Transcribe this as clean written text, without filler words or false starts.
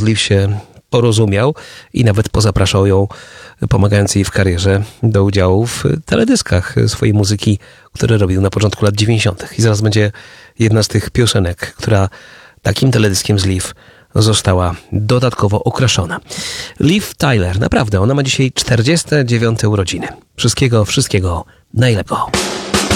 Liv się porozumiał i nawet pozapraszał ją, pomagając jej w karierze, do udziału w teledyskach swojej muzyki, które robił na początku lat 90. I zaraz będzie jedna z tych piosenek, która takim teledyskiem z Liv została dodatkowo okraszona. Liv Tyler, naprawdę, ona ma dzisiaj 49 urodziny. Wszystkiego najlepszego.